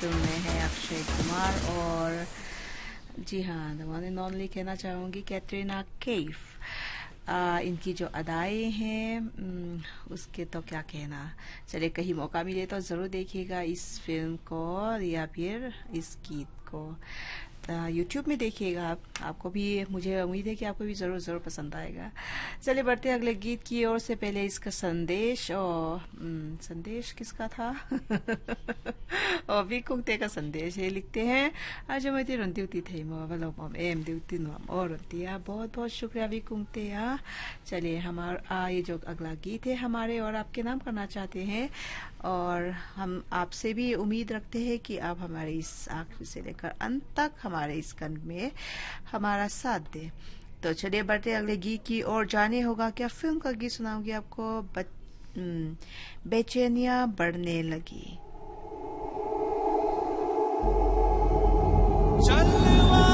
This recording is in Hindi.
फिल्म में है अक्षय कुमार और जी हाँ, द वन एंड ओनली कहना चाहूँगी कैटरीना कैफ। इनकी जो अदाएं हैं उसके तो क्या कहना। चलिए, कहीं मौका मिले तो ज़रूर देखिएगा इस फिल्म को या फिर इस गीत को। यूट्यूब में देखिएगा आपको भी, मुझे उम्मीद है कि आपको भी ज़रूर पसंद आएगा। चलिए बढ़ते हैं अगले गीत की ओर। से पहले इसका संदेश, और संदेश किसका था? और भी कुंगते का संदेश है, लिखते हैं आज मैं ड्यूटी थे एम ड्यूटी नोम और बहुत बहुत शुक्रिया भी कुंगते। चलिए, हमारा ये जो अगला गीत है हमारे और आपके नाम करना चाहते हैं, और हम आपसे भी उम्मीद रखते हैं कि आप हमारे इस आखिर से लेकर अंत तक हमारे इस कन में हमारा साथ दें। तो चलिए बढ़ते अगले गीत की और। जाने होगा क्या फिल्म का गीत सुनाऊंगी आपको, बेचैनियां बढ़ने लगी।